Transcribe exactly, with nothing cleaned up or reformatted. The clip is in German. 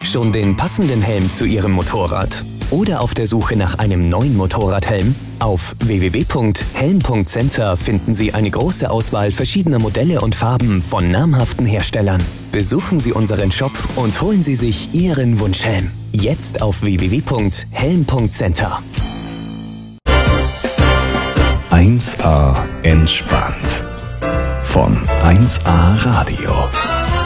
Schon den passenden Helm zu Ihrem Motorrad? Oder auf der Suche nach einem neuen Motorradhelm? Auf w w w punkt helm punkt center finden Sie eine große Auswahl verschiedener Modelle und Farben von namhaften Herstellern. Besuchen Sie unseren Shop und holen Sie sich Ihren Wunschhelm. Jetzt auf w w w punkt helm punkt center. eins A entspannt. Von eins A Radio.